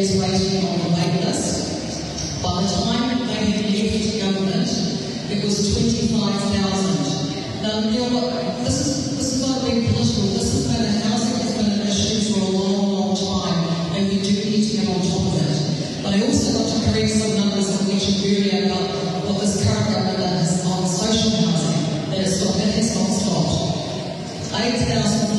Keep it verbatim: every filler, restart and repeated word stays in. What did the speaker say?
families waiting on the wait list. By the time they had left government, it was twenty-five thousand. Now, you know what, this is, this is not being political. This has been a housing that's been an issue for a long, long time, and we do need to get on top of it. But I also got to correct some numbers I mentioned earlier about what this current government does on social housing. That, is not, that has not stopped. eight thousand